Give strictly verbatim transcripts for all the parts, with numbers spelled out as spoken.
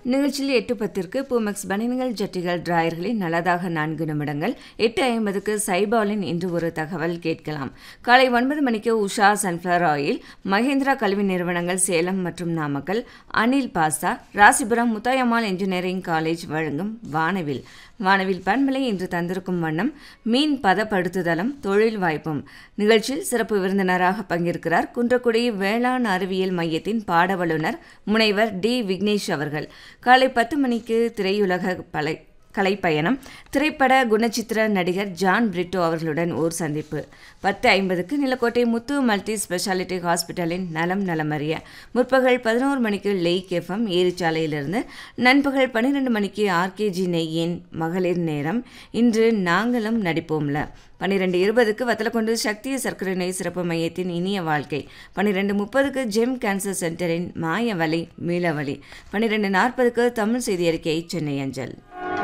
நிகழ்ச்சியில் எட்டு பத்திற்கு பூமெக்ஸ் பனியன்கள் ஜட்டிகள் டிராயர்களின் நல்லதாக நான்கு நிமிடங்கள். எட்டு ஐம்பதுக்கு சைபாலின் இன்று ஒரு தகவல் கேட்கலாம். காலை ஒன்பது மணிக்கு உஷா சன்ஃப்ளவர் ஆயில், மகேந்திரா கல்வி நிறுவனங்கள் சேலம் மற்றும் Namakkal, Anil pasta, Rasipuram Muthayammal engineering college வழங்கும் வானவில். வானவில் பண்பலை இன்று தந்திருக்கும் வண்ணம் மீன் பதப்படுத்துதலும் தொழில் வாய்ப்பும். நிகழ்ச்சியில் சிறப்பு விருந்தினராக பங்கேற்கிறார் குன்றக்குடி வேளாண் அறிவியல் மையத்தின் பாட வல்லுநர் முனைவர் டி விக்னேஷ் அவர்கள். காலை பத்து மணிக்கு திரையுலக பலை கலைப்பயணம், திரைப்பட குணச்சித்திர நடிகர் ஜான் பிரிட்டோ அவர்களுடன் ஓர் சந்திப்பு. பத்து ஐம்பதுக்கு நிலக்கோட்டை முத்து மல்டி ஸ்பெஷாலிட்டி ஹாஸ்பிட்டலின் நலம் நலமறிய. முற்பகல் பதினோரு மணிக்கு லெய்க் எஃப்எம் ஏரிச்சாலையிலிருந்து, நண்பகல் பன்னிரெண்டு மணிக்கு ஆர்கேஜி நெய்யின் மகளிர் நேரம், இன்று நாங்களும் நடிப்போம்ல. பன்னிரெண்டு இருபதுக்கு வத்தலக்கொண்டு சக்திய சர்க்கரை நோய் சிறப்பு மையத்தின் இனிய வாழ்க்கை. பன்னிரெண்டு முப்பதுக்கு ஜெம் கேன்சர் சென்டரின் மாயவலி மீளவலி. பன்னிரெண்டு நாற்பதுக்கு தமிழ் செய்தி அறிக்கை சென்னை அஞ்சல்.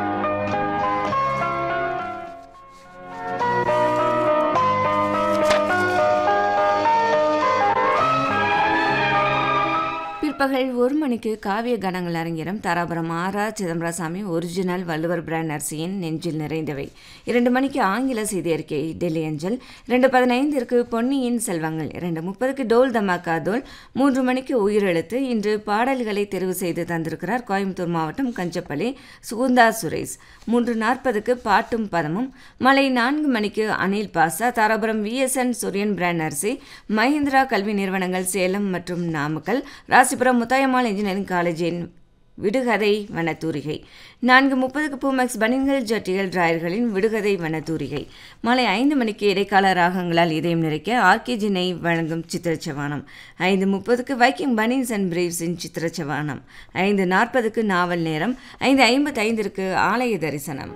பிற்பகல் ஒரு மணிக்கு காவிய கணங்கள் அரங்கிடம் தாராபுரம் ஆரா சிதம்பரசாமி ஒரிஜினல் வள்ளுவர் பிராண்ட் அரிசியின் நெஞ்சில் நிறைந்தவை. இரண்டு மணிக்கு ஆங்கில செய்தி அறிக்கை டெல்லி அஞ்சல். இரண்டு பதினைந்திற்கு பொன்னியின் செல்வங்கள். இரண்டு முப்பதுக்கு டோல் தமாக்கா தோல். மூன்று மணிக்கு உயிரெழுத்து. இன்று பாடல்களை தெரிவு செய்து தந்திருக்கிறார் கோயம்புத்தூர் மாவட்டம் கஞ்சப்பள்ளி சுகுந்தா சுரேஷ். மூன்று நாற்பதுக்கு பாட்டும் பதமும். மாலை நான்கு மணிக்கு அனில் பாசா, தாராபுரம் விஎஸ்என் சூரியன் பிராண்ட் அரிசி, மஹிந்திரா கல்வி நிறுவனங்கள் சேலம் மற்றும் நாமக்கல், ராசிபுரம் முத்தாயம்மாள் இன்ஜினியரிங் காலேஜின் விடுகதை வனத்தூரிகை. நான்கு முப்பதுக்கு பூமெக்ஸ் பனியன்கள் ஜட்டிகள் டிராயர்களின் விடுகதை வனத்தூரிகை. மாலை ஐந்து மணிக்கு இடைக்கால ராகங்களால் இதயம் நிறைக்க ஆர்கேஜி நெய் வழங்கும் சித்திரச்சவானம். ஐந்து முப்பதுக்கு வைக்கிங் பனியன்ஸ் அண்ட் பிரீவ்ஸின் சித்திரச்சவானம். ஐந்து நாற்பதுக்கு நாவல் நேரம். ஐந்து ஐம்பத்தி ஐந்திற்கு ஆலய தரிசனம்.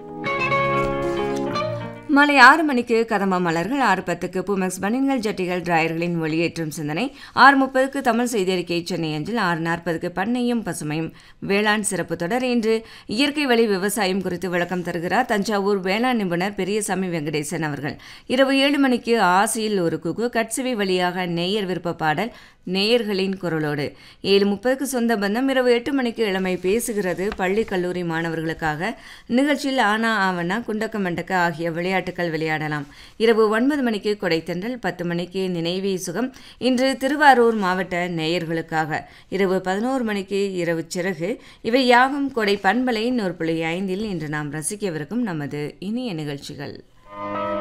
மாலை ஆறு மணிக்கு கதம்ப மலர்கள். ஆறு பத்துக்கு பூமெக்ஸ் பனியன்கள் ஜட்டிகள் டிராயர்களின் ஒளியேற்றும் சிந்தனை. ஆறு முப்பதுக்கு தமிழ் செய்தி அறிக்கை சென்னை அஞ்சல். ஆறு நாற்பதுக்கு பண்ணையும் பசுமையும் வேளாண் சிறப்பு தொடர். இன்று இயற்கை வழி விவசாயம் குறித்து விளக்கம் தருகிறார் தஞ்சாவூர் வேளாண் நிபுணர் பெரியசாமி வெங்கடேசன் அவர்கள். இரவு ஏழு மணிக்கு ஆசியில் ஒரு குகு, கட்சிவி வழியாக நேயர் விருப்ப பாடல் நேயர்களின் குரலோடு. ஏழு முப்பதுக்கு சொந்த பந்தம். இரவு எட்டு மணிக்கு இளமை பேசுகிறது பள்ளி கல்லூரி மாணவர்களுக்காக. நிகழ்ச்சியில் ஆனா ஆவணா குண்டக்க மண்டக்க ஆகிய விளையாட்டுகள் விளையாடலாம். இரவு ஒன்பது மணிக்கு கொடைத்தென்றல். பத்து மணிக்கு நினைவே சுகம், இன்று திருவாரூர் மாவட்ட நேயர்களுக்காக. இரவு பதினோரு மணிக்கு இரவு சிறகு. இவை யாவும் கொடை பண்பலை நூறு புள்ளி ஐந்தில் இன்று நாம் ரசிக்கவிருக்கும் நமது இனிய நிகழ்ச்சிகள்.